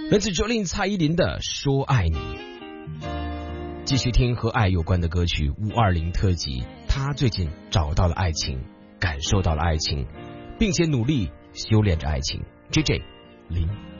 来自卓令蔡依林的说爱你。继续听和爱有关的歌曲520特辑，他最近找到了爱情，感受到了爱情，并且努力修炼着爱情。JJ 林